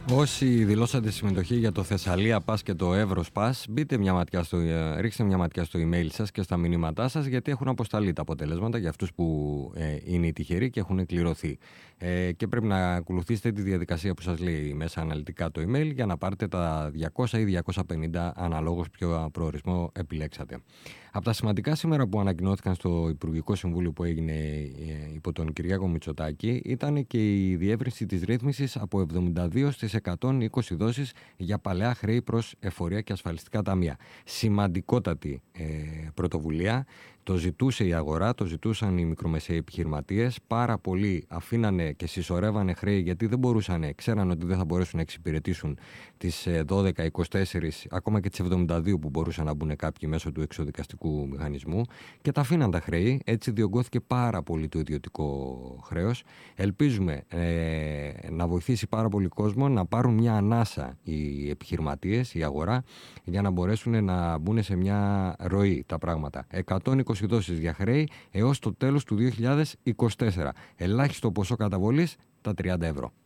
Όσοι δηλώσατε συμμετοχή για το Θεσσαλία Pass και το Εύρος Pass, ρίξτε μια ματιά στο email σας και στα μηνύματά σας, γιατί έχουν αποσταλεί τα αποτελέσματα για αυτούς που είναι οι τυχεροί και έχουν κληρωθεί. Και πρέπει να ακολουθήσετε τη διαδικασία που σας λέει μέσα αναλυτικά το email για να πάρετε τα 200 ή 250 αναλόγως ποιο προορισμό επιλέξατε. Από τα σημαντικά σήμερα που ανακοινώθηκαν στο Υπουργικό Συμβούλιο που έγινε υπό τον Κυριάκο Μητσοτάκη ήταν και η διεύρυνση της ρύθμισης από 72 στις 120 δόσεις για παλαιά χρέη προς εφορία και ασφαλιστικά ταμεία. Σημαντικότατη πρωτοβουλία. Το ζητούσε η αγορά, το ζητούσαν οι μικρομεσαίοι επιχειρηματίες. Πάρα πολλοί αφήνανε και συσσωρεύανε χρέη γιατί δεν μπορούσαν, ξέραν ότι δεν θα μπορέσουν να εξυπηρετήσουν τις 12, 24, ακόμα και τις 72 που μπορούσαν να μπουν κάποιοι μέσω του εξοδικαστικού μηχανισμού και τα αφήναν τα χρέη. Έτσι διωγγώθηκε πάρα πολύ το ιδιωτικό χρέος. Ελπίζουμε να βοηθήσει πάρα πολύ κόσμο να πάρουν μια ανάσα οι επιχειρηματίες, η αγορά, για να μπορέσουν να μπουν σε μια ροή τα πράγματα. 120 δόσεις για χρέη έως το τέλος του 2024. Ελάχιστο ποσό καταβολής τα 30 ευρώ.